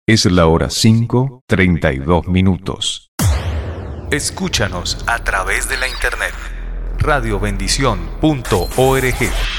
Es la hora 5:32. Escúchanos a través de la internet radiobendición.org.